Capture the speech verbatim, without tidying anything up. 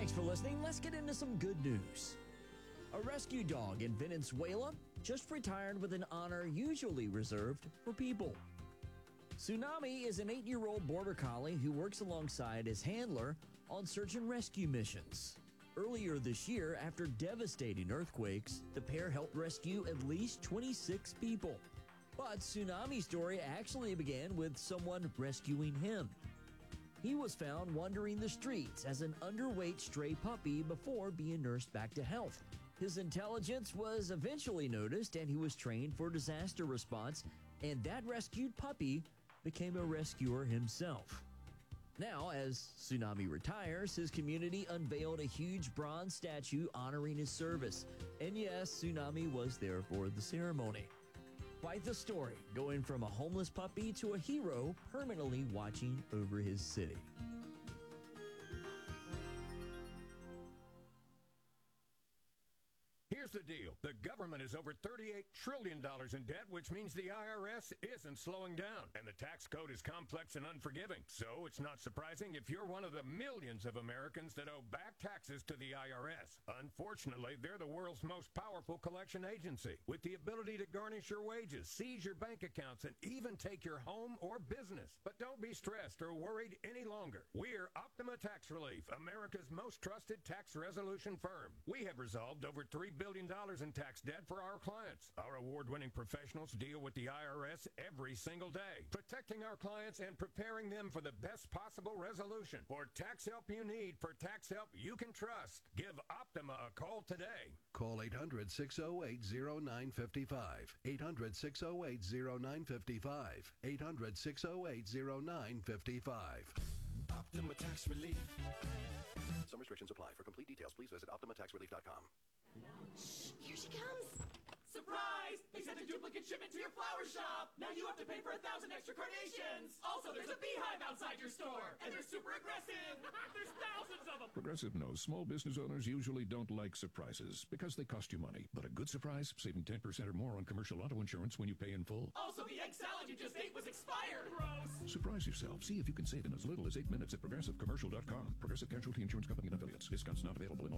Thanks for listening. Let's get into some good news. A rescue dog in Venezuela just retired with an honor usually reserved for people. Tsunami is an eight-year-old border collie who works alongside his handler on search and rescue missions. Earlier this year, after devastating earthquakes, the pair helped rescue at least twenty-six people. But Tsunami's story actually began with someone rescuing him. He was found wandering the streets as an underweight stray puppy before being nursed back to health. His intelligence was eventually noticed and he was trained for disaster response, and that rescued puppy became a rescuer himself. Now, as Tsunami retires, his community unveiled a huge bronze statue honoring his service. And yes, Tsunami was there for the ceremony. Quite the story, going from a homeless puppy to a hero permanently watching over his city. Here's the deal. The government is over thirty-eight trillion dollars in debt, which means the I R S isn't slowing down. And the tax code is complex and unforgiving. So it's not surprising if you're one of the millions of Americans that owe back taxes to the I R S. Unfortunately, they're the world's most powerful collection agency, with the ability to garnish your wages, seize your bank accounts, and even take your home or business. But don't be stressed or worried any longer. We're Optima Tax Relief, America's most trusted tax resolution firm. We have resolved over three billion dollars in tax debt for our clients. Our award-winning professionals deal with the I R S every single day, protecting our clients and preparing them for the best possible resolution. For tax help you need, for tax help you can trust, give Optima a call today. Call eight hundred, six oh eight, oh nine five five. eight hundred, six oh eight, oh nine five five. eight hundred, six oh eight, oh nine five five. Optima Tax Relief. Some restrictions apply. For complete details, please visit optima tax relief dot com. Shh, here she comes. Surprise! They sent a duplicate shipment to your flower shop. Now you have to pay for a thousand extra carnations. Also, there's a beehive outside your store, and they're super aggressive. There's thousands of them. Progressive knows small business owners usually don't like surprises because they cost you money. But a good surprise, saving ten percent or more on commercial auto insurance when you pay in full. Also, the egg salad you just ate was expired. Gross. Surprise yourself. See if you can save in as little as eight minutes at progressive commercial dot com. Progressive Casualty Insurance Company and Affiliates. Discounts not available in all